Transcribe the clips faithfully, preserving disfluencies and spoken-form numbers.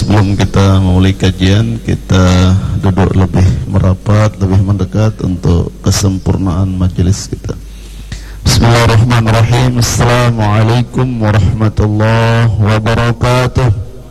sebelum kita memulai kajian, kita duduk lebih merapat, lebih mendekat untuk kesempurnaan majelis kita. Bismillahirrahmanirrahim. Assalamualaikum warahmatullahi wabarakatuh.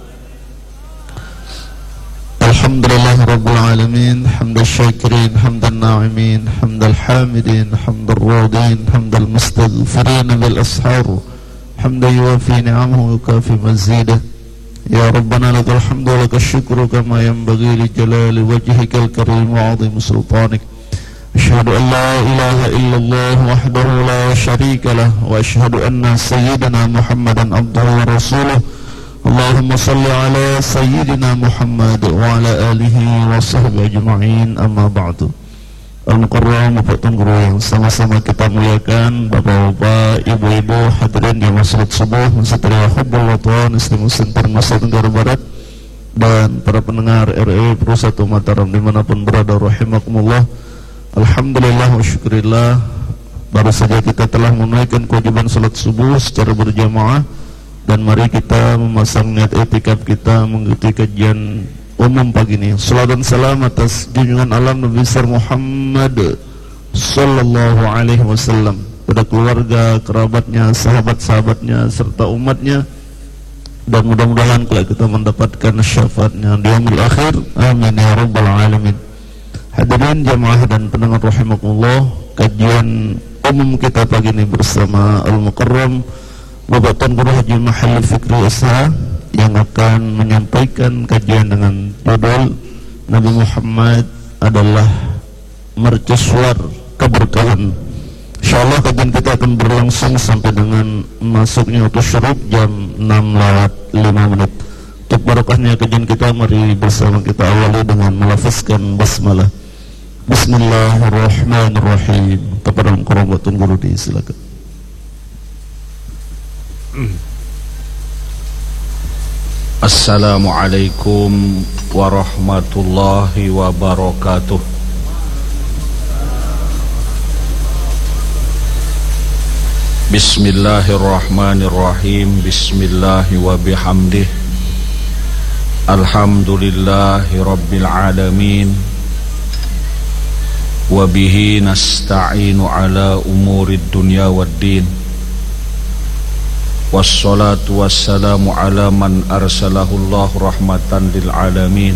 Alhamdulillah Rabbil Alamin, hamdal syakirin, hamdal na'imin, hamdal hamidin, hamdal radin, hamdal mustaghfirin bil ashar, hamdal yuafi ni'amahu yukafi mazidah. Ya Rabbana lakal hamdu wa lakal syukru kama yanbaghi li jalali wajhikal karim wa 'azimi sultanik. Asyhadu an la ilaha illallah wahdahu la syarika lah wa asyhadu anna sayyidina Muhammadan abduhu wa rasuluh. Allahumma salli ala sayyidina Muhammad wa ala alihi wa sahbihi ajma'in, amma ba'du. Al-Mukarram, Bapak Tungguru yang sama-sama kita muliakan, Bapak-bapak, Ibu-ibu, hadirin di Masjid Subuh, Masjid Al-Hubbul Watan, Muslim Center, Nusa Tenggara Barat, dan para pendengar R E Pro satu Mataram dimanapun berada, rahimakumullah. Alhamdulillah wa syukurillah, baru saja kita telah menunaikan kewajiban salat subuh secara berjamaah, dan mari kita memasang niat etikaf kita mengikuti kajian umum pagi ini. Salam dan salam atas junjungan alam Nabi besar Muhammad sallallahu alaihi wasallam, pada keluarga, kerabatnya, sahabat-sahabatnya serta umatnya, dan mudah-mudahan kelak kita mendapatkan syafaatnya di yaumil akhir. Amin ya rabbal alamin. Hadirin jamaah dan pendengar rahimakumullah, kajian umum kita pagi ini bersama Al-Mukarram Bapak Tuan Guru Haji Mahali Fikri S H yang akan menyampaikan kajian dengan judul Nabi Muhammad adalah mercusuar keberkahan. Insyaallah kajian kita akan berlangsung sampai dengan masuknya waktu syuruk jam enam lewat lima menit. Untuk barokahnya kajian kita, mari bersama kita awali dengan melafazkan basmalah. Bismillahirrahmanirrahim. Kepada Al-Mukarram Bapak Tuan Guru, disilakan. Assalamualaikum warahmatullahi wabarakatuh. Bismillahirrahmanirrahim. Bismillahi wa bihamdih. Alhamdulillahi rabbil alamin. Wa bihi nasta'inu ala umurid dunya waddin. Wassalatu wassalamu ala man arsalahullahu rahmatan lil alamin,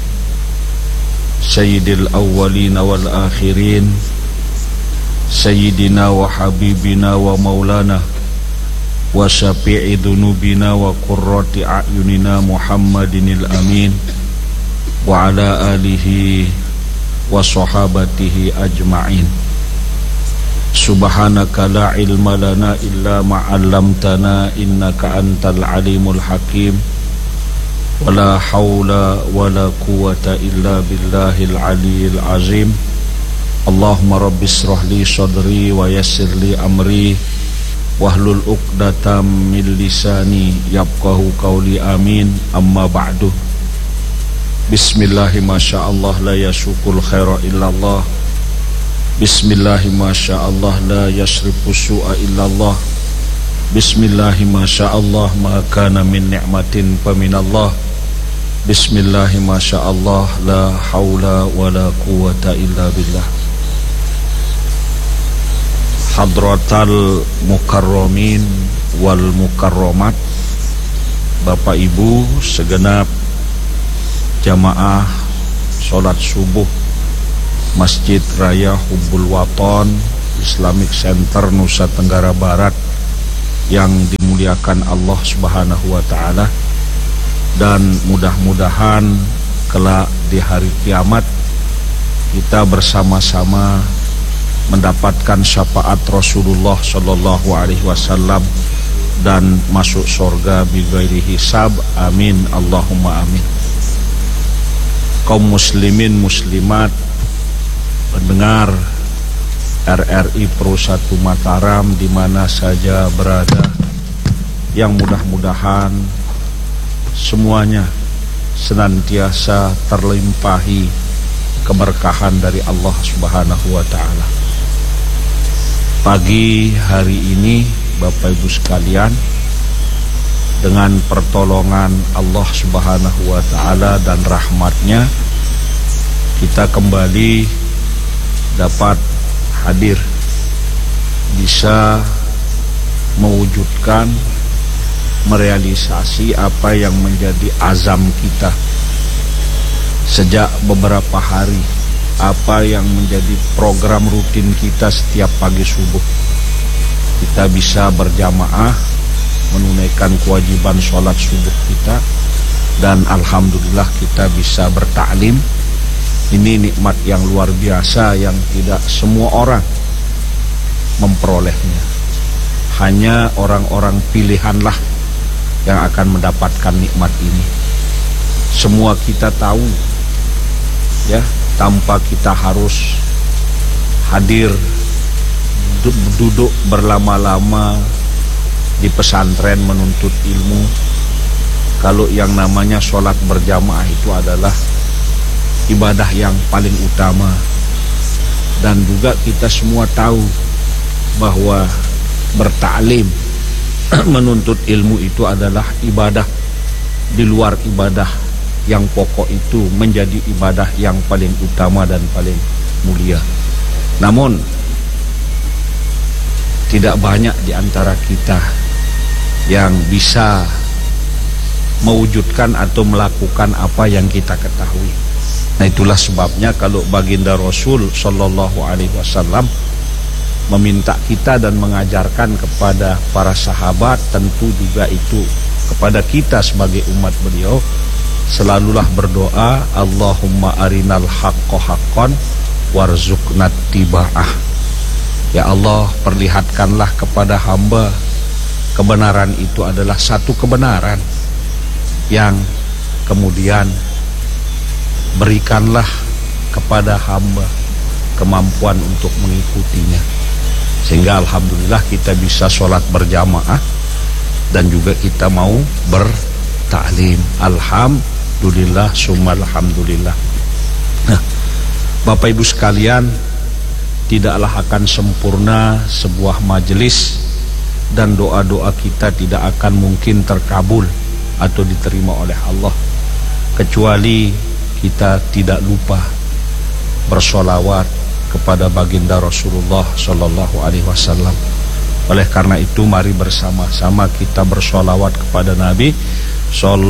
sayyidil awwalin wal akhirin, sayyidina wa habibina wa maulana wa syafi'i dhunubina wa qurrati a'yunina Muhammadinil amin, wa ala alihi wa sahabatihi ajma'in. Subhanaka la ilma lana illa ma'allamtana innaka antal alimul hakim. Wala hawla wala quwata illa billahil aliyil azim. Allahumma rabbi israh li sadri wa yassir li amri wahlul uqdatam min lisani yafqahu qawli, amin. Amma ba'du. Bismillahi masyaallah la yasukul khaira illallah. Bismillahi masyaallah la yasrifu su'a illallah. Bismillahi masyaallah ma kana min ni'matin faminallah. Bismillahi masyaallah la haula wala quwata illa billah. Hadratal mukarramin wal mukarramat, Bapak Ibu segenap jamaah salat subuh Masjid Raya Hubbul Watan Islamic Center Nusa Tenggara Barat yang dimuliakan Allah Subhanahu wa taala, dan mudah-mudahan kelak di hari kiamat kita bersama-sama mendapatkan syafaat Rasulullah sallallahu alaihi wasallam dan masuk surga bighairi hisab, amin Allahumma amin. Kaum muslimin muslimat, pendengar R R I Pro satu Mataram di mana saja berada, yang mudah-mudahan semuanya senantiasa terlimpahi keberkahan dari Allah Subhanahu wa taala. Pagi hari ini Bapak Ibu sekalian, dengan pertolongan Allah Subhanahu wa Ta'ala dan rahmatnya, kita kembali dapat hadir, bisa mewujudkan, merealisasi apa yang menjadi azam kita sejak beberapa hari, apa yang menjadi program rutin kita setiap pagi subuh. Kita bisa berjamaah menunaikan kewajiban sholat subuh kita, dan alhamdulillah kita bisa bertaklim. Ini nikmat yang luar biasa yang tidak semua orang memperolehnya. Hanya orang-orang pilihanlah yang akan mendapatkan nikmat ini. Semua kita tahu, ya, tanpa kita harus hadir duduk berlama-lama di pesantren menuntut ilmu. Kalau yang namanya sholat berjamaah itu adalah ibadah yang paling utama. Dan juga kita semua tahu bahwa bertaklim, menuntut ilmu itu adalah ibadah. Di luar ibadah yang pokok itu menjadi ibadah yang paling utama dan paling mulia. Namun tidak banyak di antara kita yang bisa mewujudkan atau melakukan apa yang kita ketahui. Nah, itulah sebabnya kalau baginda Rasul Shallallahu Alaihi Wasallam meminta kita dan mengajarkan kepada para sahabat, tentu juga itu kepada kita sebagai umat beliau, selalulah berdoa, Allahumma arinal haqqo haqqan warzuqnat tiba'ah. Ya Allah, perlihatkanlah kepada hamba kebenaran itu adalah satu kebenaran, yang kemudian berikanlah kepada hamba kemampuan untuk mengikutinya. Sehingga alhamdulillah kita bisa sholat berjamaah dan juga kita mau bertaklim. Alhamdulillah summa alhamdulillah. Nah, Bapak Ibu sekalian, tidaklah akan sempurna sebuah majelis dan doa-doa kita tidak akan mungkin terkabul atau diterima oleh Allah kecuali kita tidak lupa bersolawat kepada baginda Rasulullah Sallallahu Alaihi Wasallam. Oleh karena itu, mari bersama-sama kita bersolawat kepada Nabi Sallallahu